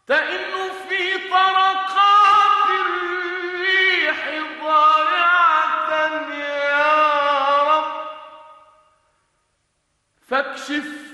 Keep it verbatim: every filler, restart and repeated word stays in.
تئن في طرقات الريح ضائعة يا رب، فاكشف